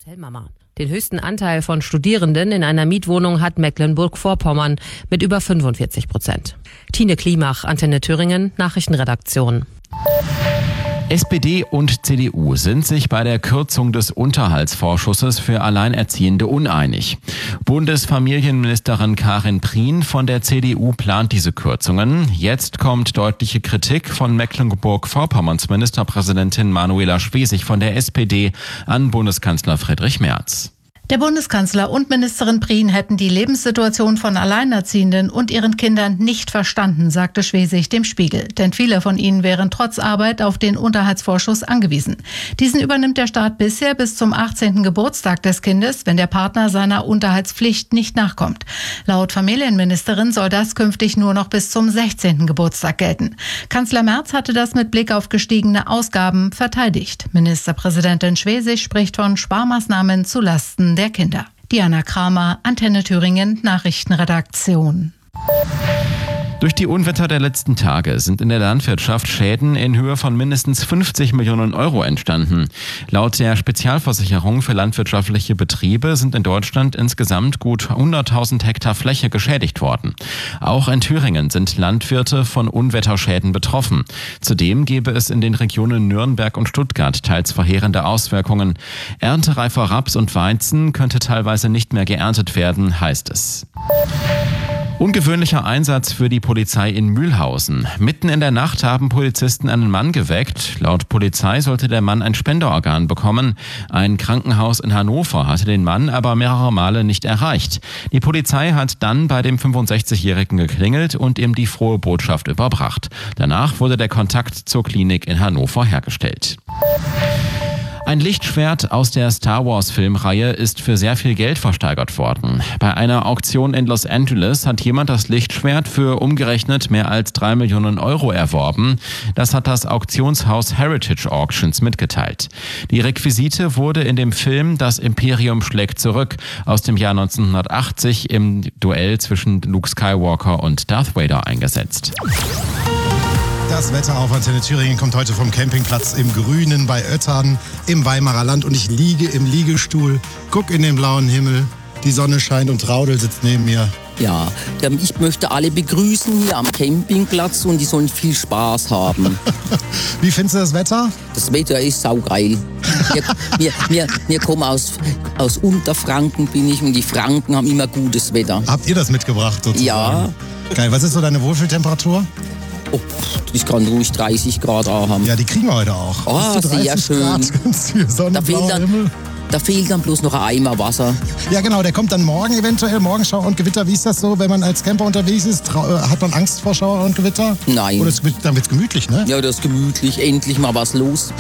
Hotelmama. Den höchsten Anteil von Studierenden in einer Mietwohnung hat Mecklenburg-Vorpommern mit über 45%. Tine Klimach, Antenne Thüringen, Nachrichtenredaktion. SPD und CDU sind sich bei der Kürzung des Unterhaltsvorschusses für Alleinerziehende uneinig. Bundesfamilienministerin Karin Prien von der CDU plant diese Kürzungen. Jetzt kommt deutliche Kritik von Mecklenburg-Vorpommerns Ministerpräsidentin Manuela Schwesig von der SPD an Bundeskanzler Friedrich Merz. Der Bundeskanzler und Ministerin Prien hätten die Lebenssituation von Alleinerziehenden und ihren Kindern nicht verstanden, sagte Schwesig dem Spiegel. Denn viele von ihnen wären trotz Arbeit auf den Unterhaltsvorschuss angewiesen. Diesen übernimmt der Staat bisher bis zum 18. Geburtstag des Kindes, wenn der Partner seiner Unterhaltspflicht nicht nachkommt. Laut Familienministerin soll das künftig nur noch bis zum 16. Geburtstag gelten. Kanzler Merz hatte das mit Blick auf gestiegene Ausgaben verteidigt. Ministerpräsidentin Schwesig spricht von Sparmaßnahmen zulasten der Kinder. Diana Kramer, Antenne Thüringen, Nachrichtenredaktion. Durch die Unwetter der letzten Tage sind in der Landwirtschaft Schäden in Höhe von mindestens 50 Millionen Euro entstanden. Laut der Spezialversicherung für landwirtschaftliche Betriebe sind in Deutschland insgesamt gut 100.000 Hektar Fläche geschädigt worden. Auch in Thüringen sind Landwirte von Unwetterschäden betroffen. Zudem gäbe es in den Regionen Nürnberg und Stuttgart teils verheerende Auswirkungen. Erntereifer Raps und Weizen könnte teilweise nicht mehr geerntet werden, heißt es. Ungewöhnlicher Einsatz für die Polizei in Mühlhausen. Mitten in der Nacht haben Polizisten einen Mann geweckt. Laut Polizei sollte der Mann ein Spenderorgan bekommen. Ein Krankenhaus in Hannover hatte den Mann aber mehrere Male nicht erreicht. Die Polizei hat dann bei dem 65-Jährigen geklingelt und ihm die frohe Botschaft überbracht. Danach wurde der Kontakt zur Klinik in Hannover hergestellt. Ein Lichtschwert aus der Star-Wars-Filmreihe ist für sehr viel Geld versteigert worden. Bei einer Auktion in Los Angeles hat jemand das Lichtschwert für umgerechnet mehr als 3 Millionen Euro erworben. Das hat das Auktionshaus Heritage Auctions mitgeteilt. Die Requisite wurde in dem Film Das Imperium schlägt zurück aus dem Jahr 1980 im Duell zwischen Luke Skywalker und Darth Vader eingesetzt. Das Wetter auf Antenne Thüringen kommt heute vom Campingplatz im Grünen bei Oettern im Weimarer Land und ich liege im Liegestuhl, guck in den blauen Himmel, die Sonne scheint und Traudel sitzt neben mir. Ja, ich möchte alle begrüßen hier am Campingplatz und die sollen viel Spaß haben. Wie findest du das Wetter? Das Wetter ist saugeil. Wir kommen aus Unterfranken bin ich und die Franken haben immer gutes Wetter. Habt ihr das mitgebracht sozusagen? Ja. Geil, was ist so deine Wohlfühltemperatur? Oh, ich kann ruhig 30 Grad haben. Ja, die kriegen wir heute auch. Oh, sehr schön. Grad, ganz viel Sonne, Himmel. Da fehlt dann bloß noch ein Eimer Wasser. Ja genau, der kommt dann morgen eventuell. Morgenschauer und Gewitter, wie ist das so, wenn man als Camper unterwegs ist? Hat man Angst vor Schauer und Gewitter? Nein. Oder dann wird's gemütlich, ne? Ja, das ist gemütlich. Endlich mal was los.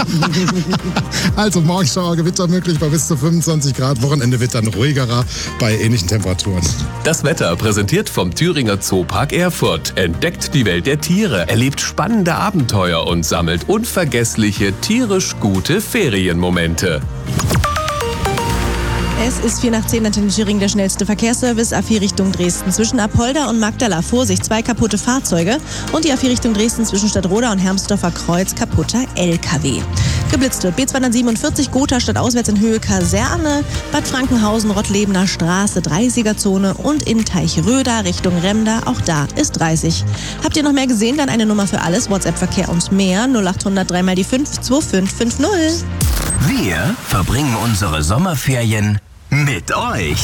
Also Morgenschauer, Gewitter möglich bei bis zu 25 Grad. Wochenende wird dann ruhigerer bei ähnlichen Temperaturen. Das Wetter präsentiert vom Thüringer Zoopark Erfurt. Entdeckt die Welt der Tiere, erlebt spannende Abenteuer und sammelt unvergessliche, tierisch gute Ferienmomente. Es ist 9:04 Antenne Thüringen, der schnellste Verkehrsservice A4 Richtung Dresden. Zwischen Apolda und Magdala, Vorsicht, 2 kaputte Fahrzeuge. Und die A4 Richtung Dresden zwischen Stadtroda und Hermsdorfer Kreuz, kaputter LKW. Geblitzt wird B247 Gotha stadtauswärts in Höhe Kaserne, Bad Frankenhausen, Rottlebener Straße, 30er-Zone und in Teichröda Richtung Remda, auch da ist 30. Habt ihr noch mehr gesehen? Dann eine Nummer für alles, WhatsApp-Verkehr und mehr, 0800 3 mal die 5 2550. Wir verbringen unsere Sommerferien mit euch.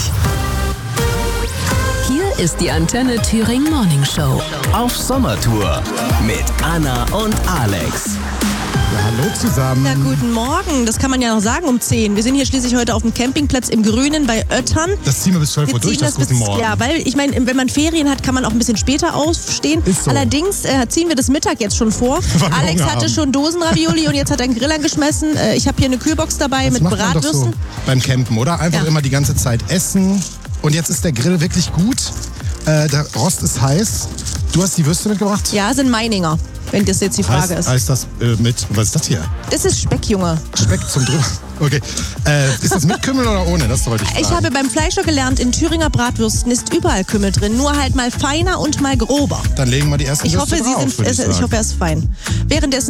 Hier ist die Antenne Thüringen Morning Show. Auf Sommertour mit Anna und Alex. Ja, hallo zusammen. Na, guten Morgen. Das kann man ja noch sagen um 10. Wir sind hier schließlich heute auf dem Campingplatz im Grünen bei Oettern. Das ziehen wir bis 12 Uhr durch, das Guten Morgen. Ja, weil ich meine, wenn man Ferien hat, kann man auch ein bisschen später aufstehen. Ist so. Allerdings ziehen wir das Mittag jetzt schon vor. Alex hatte schon Dosenravioli und jetzt hat er einen Grill angeschmissen. Ich habe hier eine Kühlbox dabei das mit macht man Bratwürsten. doch so beim Campen, oder? Einfach immer die ganze Zeit essen. Und jetzt ist der Grill wirklich gut. Der Rost ist heiß. Du hast die Würste mitgebracht? Ja, sind Meininger, wenn das jetzt die Frage ist. Heißt das mit, was ist das hier? Das ist Speck, Junge. Speck zum drüber. Okay. Ist das mit Kümmel oder ohne? Das wollte ich fragen. Ich habe beim Fleischer gelernt, in Thüringer Bratwürsten ist überall Kümmel drin. Nur halt mal feiner und mal grober. Dann legen wir die erste Ich Würste hoffe, drauf, ich hoffe, er ist fein. Währenddessen